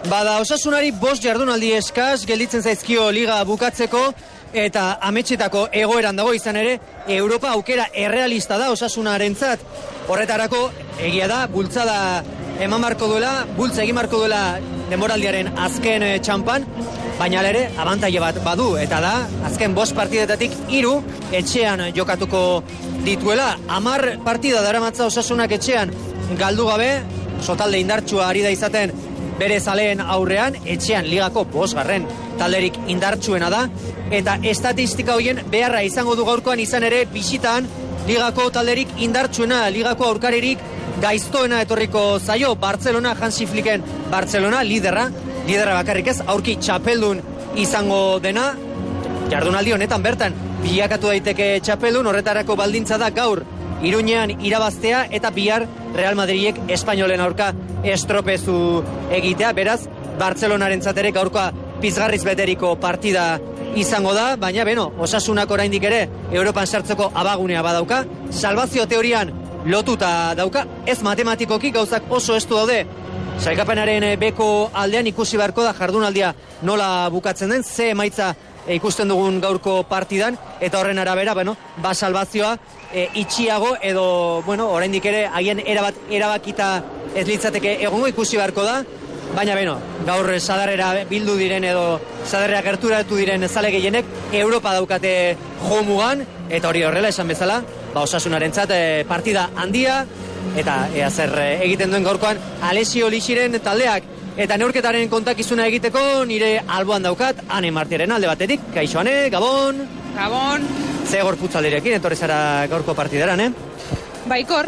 Bada, Osasunari 5 jardunaldi eskas gelditzen zaizkio liga bukatzeko eta ametxetako egoeran dago, izan ere Europa aukera errealista da Osasunarentzat. Horretarako egia da bultzada eman marko duela, bultza egin marko duela denboraldiaren azken txampan, baina ere abantaile bat badu, eta da azken 5 partidetatik 3 etxean jokatuko dituela. 10 partida daramatza Osasunak etxean galdu gabe, sotalde indartsua ari da izaten bere zaleen aurrean, etxean ligako 5. talderik indartsuena da, eta estatistika horien beharra izango du gaurkoan, izan ere bisitan ligako talderik indartsuena, ligako aurkaririk gaiztoena etorriko zaio. Barcelona, Hansi Flicken Barcelona, liderra bakarrik ez, aurki txapeldun izango dena, jardunaldi honetan bertan bilakatu daiteke txapeldun. Horretarako baldintza da gaur Iruñean irabaztea eta bihar Real Madridek Espainolen aurka estropezu egitea. Beraz, Barcelonarentzat ere gaurkoa pizgarriz beteriko partida izango da, baina Osasunak oraindik ere Europan sartzeko abagunea badauka, salbazio teorian lotuta dauka, ez matematikoki gauzak oso estu daude. Sailkapenaren beko aldean ikusi beharko da jardunaldia nola bukatzen den, ze emaitza ikusten dugun gaurko partidan, eta horren arabera, salbazioa itxiago edo, oraindik ere haien erabakita ez litzateke egongo, ikusi beharko da, baina gaur sadarrera bildu diren edo sadarrera gerturatu diren zale gehienek Europa daukate jomugan, eta hori horrela esan bezala, Osasunarentzat partida handia, eta ea zer egiten duen gaurkoan Alessio Lixiren taldeak. Eta neurketaren kontakizuna egiteko nire alboan daukat Ane Martiaren alde batetik. Kaixo Ane, Gabon. Gabon. Ze gorputzaldirekin etorri zara gaurko partideran, Baikor,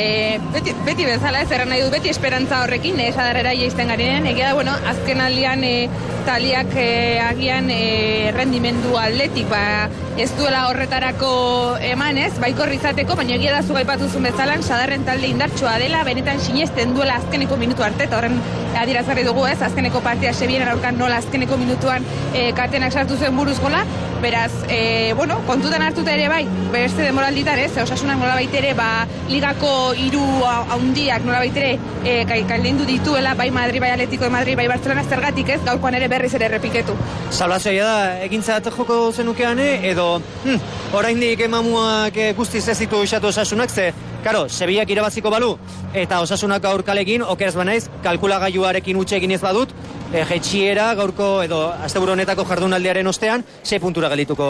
beti bezala ez erran nahi dut, beti esperantza horrekin, sadarrera jaisten garenen. Egia da, azken aldian taliak agian rendimendu atletik, ez duela horretarako emanez, baikor izateko, baina egia da zugai patuzun bezalan, sadarren talde indartsua dela, benetan sinesten duela azkeneko minutu arte, eta horren adierazgarri dugu ez, azkeneko partia Sevillan aurkan nola azkeneko minutuan katenak sartu zuen buruz gola, beraz, kontutan hartuta ere bai, beste demoralditan ez, Osasunak nola baitere, ligako 3 haundiak nola baitere kaldendu dituela, bai Madrid, bai Atletico de Madrid, bai Barcelona, zergatik ez, gaurkoan ere berriz ere errepiketu. Salvazioa da, egintzat joko zenukean, edo oraindik emamuak guztiz ez ditu isatu Osasunak, ze, Sevillak irabaziko balu, eta Osasunak gaur kalekin, okeraz banaiz, kalkulagailuarekin utxe egin ez badut, jetxiera gaurko, edo asteburu honetako jardunaldiaren ostean, 6 puntura geldituko